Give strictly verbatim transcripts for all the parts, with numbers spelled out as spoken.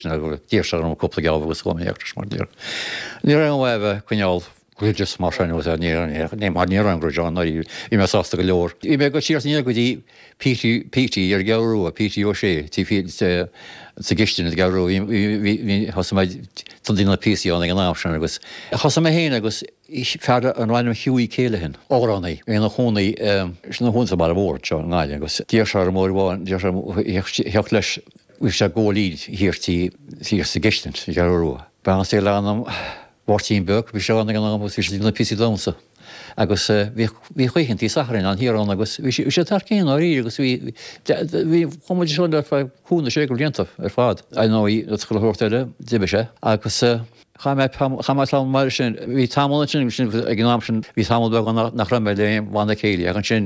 Dír se an couple gagus go échtras mar dír. Ní an bheh chuineáil Grigus mar sin was ní né mar ní an groán í me sásta go leor. I me go síart ní go dí P ar geú a P ó sé tí fi sa gistin a geú has méid tandína P an an násin agus. Has mé héine agus fer an bhainm hiúí céile hin áránnaí é nach chonaí sin hunsa mar bhór seo gáile agus Dír se mór bháin heocht leis se ggólíd hirtí sí sa gistin i geú. Ba sé lenam Wartín bug, bhí seánna an agus bhí dína pí domsa. Agus bhí chuchantí sacharin an híarán agus bhí sé tar céan áí agus bhí chuid seán ar chuúna sé go léantah ar fád. A nóí choirteile dibe sé agus chaá mar sin bhí tamil sin sin ag ná sin bhí tamil be nach raméid léim bhna chéile ag an sin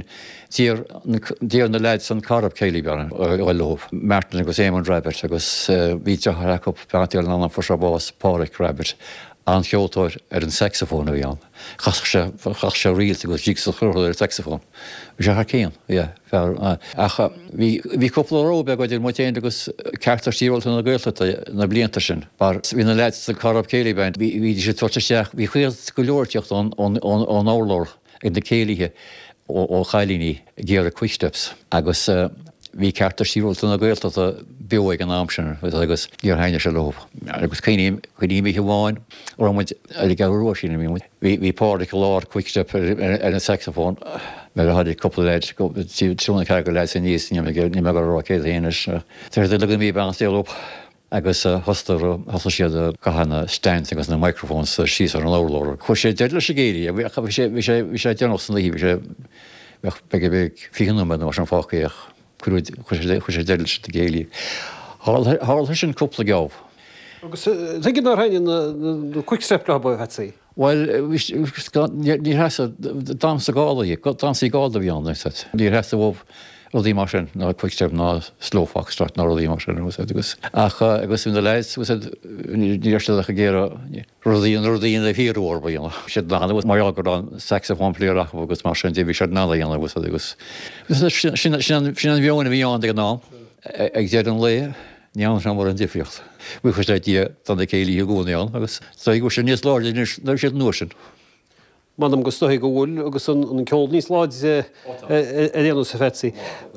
díar na leid san carb céile bean ó loh. Mertan agus éman Rabbit agus bhí deach peantíil ná for sebás Páric Rabbit. An cheoltóir ar an saxofón a bhí an. Chas se rialta go ddíag sa churthail ar saxofón. Bhí sé th céan, acha bhí coppla róbe go dtíir mutéin agus ceartar tíolta na ggéilta na blianta sin. Bar hí na leid sa carb céile beint, bhí sé tuirteteach, bhí chuad go leorteocht ón ólór in na céilithe ó chailíní géar a quicksteps agus bhí ceartar síolta na ggéilta beig an amsin agus gur haine se lob. Agus chuoine chuoine bháin ó muid a gaú sin mí. Bhí páric lár quickstep ar an saxofón me had couple leid trúna ce go leid san níos ní ní me rá cé héanais. Tar le go mí ban stéop agus hostar hosa siad a gahanana steint agus na microfón sa síos ar an lálór. Chu sé deile sé géí, bhí sé denos san lí sé be be fihanú me mar an fáchaíoch. chu sé déil de géalaí. Háil sin cúpla geáh. Agus gin rainin na quickstep le bu he. Well ní he dam sa gálaí, go dam í gáda bhíán ní he bh rodí mar sin ná quickstep ná slófachstart ná rodí mar sin agus. Acha agus na leid níirsteach a géire rodíon rodíon a híúir ba sé dána mar gur an saxofónplíach agus mar sin bhí sé nála dhéanana agus agus. sin an bheonna bhíán ag ná ag déad an lé nean sem mar an difriocht. Bu chu dí tan céalaí a gúnaán agus tá go sin níos láir nar sé nuair sin. Manam go stoigh go bhfuil agus an ceol níos láid réanú sa fetsaí.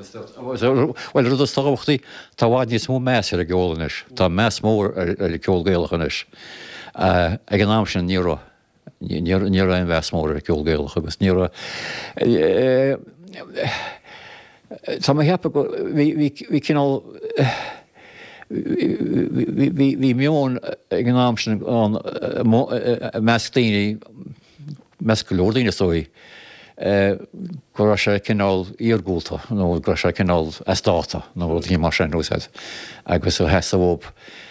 Well rud táhachttaí tá bháid níos mó meas ar a ggheolanis, Tá meas mór ar ceolgéalachanis. Ag an am sin níró ní an bheas mór ar ceolgéalach agus ní Tá heappa go bhí cinál hí mion ag an am sin an measclíní mescolódaine sóí go sé cinál íorgúlta nó go sé cinál estáta nó bhil hí mar sin úsáid agus ó heasa bhób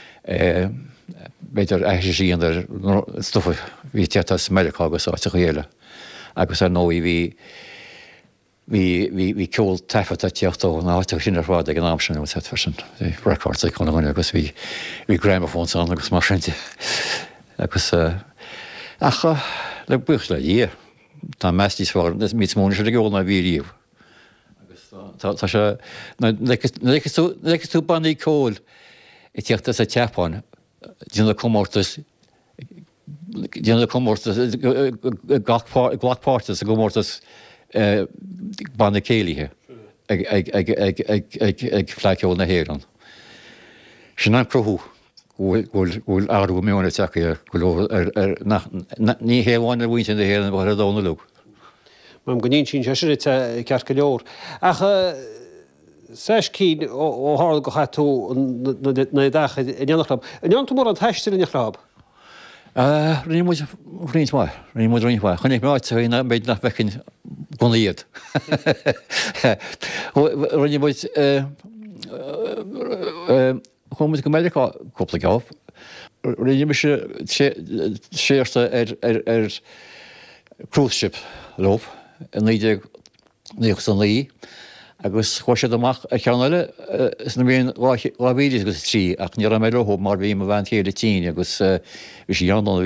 beidir eisi síon ar stufa bhí tetas America agus áte chéile agus ar nóí bhí hí ceol tefata teochtó ná áte sin ar fád ag an am sin úsáid fersin record chun agus bhí gramafón an agus mar sinnte agus acha le buch le dhé. Tá meistís fá mí móna se ggóna bhíríomh. Tá se legus tú bannaí cóil i teachta sa teapáin díanana commórtas díanana commórtas ghlachpáirtas a gomórtas banna céalaithe ag fleiceol na héan. Sin an crothú bhfuil áú ména techa ní héháin ar bhainte na héan bhar dána lu. Mam go níon sin se cear go leor. Acha seis cí ó háil go chaú na dacha neannachlab. Nean tú mór an teiste in chlab? Rí mu rimáid, rí mu rimáid. Chnig meáid na méid nach becinn gonaíiad. Rinne muid chuid go méidir cúpla geáh. Rinne séirta ar cruise-ship lob in níos san lí, agus chuise amach a cheanile na bhíon láhíidir go trí ach ní a méidirthób mar bhí a bhain chéad tí agus bhí sí anna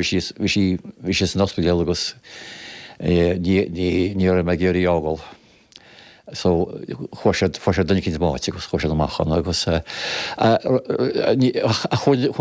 bhí sé an ospidéal agus ní me géirí ágáil. so chuir sé duine cinn máte agus chuir sé amachchan agus